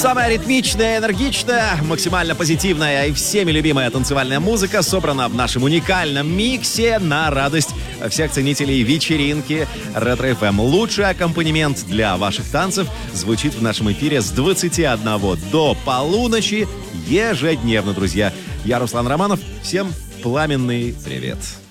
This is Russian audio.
Самая ритмичная, энергичная, максимально позитивная и всеми любимая танцевальная музыка собрана в нашем уникальном миксе на радость всех ценителей вечеринки Ретро-ФМ. Лучший аккомпанемент для ваших танцев звучит в нашем эфире с 21 до полуночи ежедневно, друзья. Я Руслан Романов. Всем пламенный привет.